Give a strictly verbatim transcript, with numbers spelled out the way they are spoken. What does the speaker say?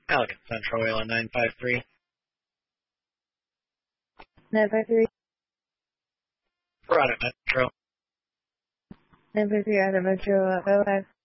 Allegan Central Oil on nine five three. nine five three. Product Metro. nine five three out of Metro, uh, oh five.